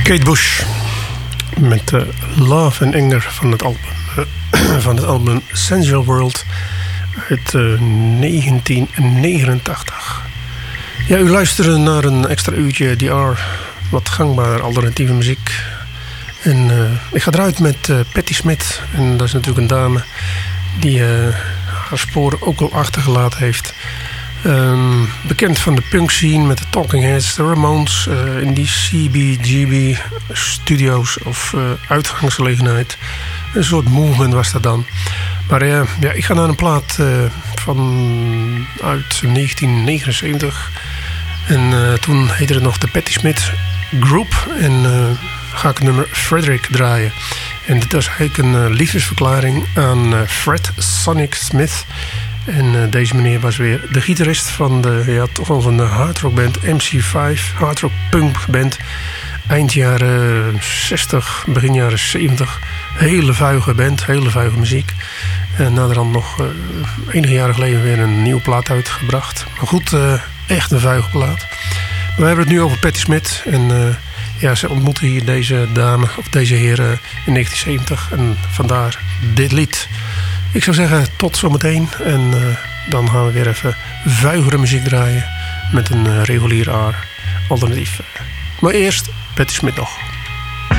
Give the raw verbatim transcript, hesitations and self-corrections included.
Kate Bush met uh, Love and Anger van het album, uh, van het album Sensual World uit uh, negentien negenentachtig. Ja, u luistert naar een extra uurtje D R, wat gangbaar alternatieve muziek. En uh, ik ga eruit met uh, Patti Smith. En dat is natuurlijk een dame die uh, haar sporen ook al achtergelaten heeft. Um, bekend van de punk scene met de Talking Heads, de Ramones, uh, in die C B G B studio's of uh, uitgangsgelegenheid. Een soort movement was dat dan. Maar uh, ja, ik ga naar een plaat uh, van uit negentien negenenzeventig. En uh, toen heette het nog de Patti Smith Group. En uh, ga ik het nummer Frederick draaien. En dit was eigenlijk een uh, liefdesverklaring aan uh, Fred Sonic Smith. En uh, deze meneer was weer de gitarist van de, ja, toch wel van de hardrockband M C vijf, hardrock punk band. Eind jaren zestig, begin jaren zeventig. Hele vuige band, hele vuige muziek. En naderhand nog uh, enige jaren geleden weer een nieuwe plaat uitgebracht. Maar goed, uh, echt een vuige plaat. Maar we hebben het nu over Patti Smith. En uh, ja, ze ontmoette hier deze dame, of deze heer uh, in negentien zeventig. En vandaar dit lied. Ik zou zeggen, tot zometeen. En uh, dan gaan we weer even vuigere muziek draaien met een uh, regulier R alternatief. Maar eerst Patti Smith nog.